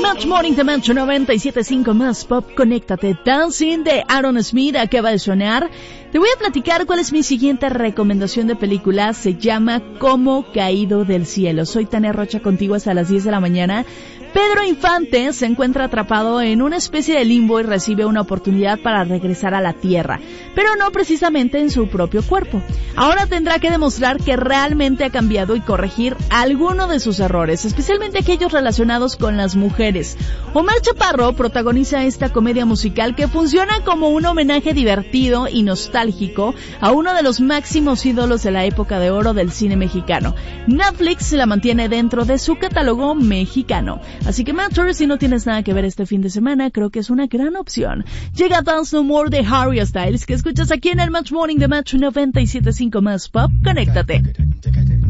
Match Morning de Match 97.5 más pop. Conéctate. Dancing de Aaron Smith acaba de sonar. Te voy a platicar cuál es mi siguiente recomendación de película. Se llama Como Caído del Cielo. Soy Tania Rocha contigo hasta las 10 de la mañana. Pedro Infante se encuentra atrapado en una especie de limbo y recibe una oportunidad para regresar a la Tierra, pero no precisamente en su propio cuerpo. Ahora tendrá que demostrar que realmente ha cambiado y corregir alguno de sus errores, especialmente aquellos relacionados con las mujeres. Omar Chaparro protagoniza esta comedia musical que funciona como un homenaje divertido y nostálgico a uno de los máximos ídolos de la época de oro del cine mexicano. Netflix la mantiene dentro de su catálogo mexicano. Así que Matter, si no tienes nada que ver este fin de semana, creo que es una gran opción. Llega Dance No More de Harry Styles, que escuchas aquí en el Match Morning de Match 97.5 más pop. Conéctate.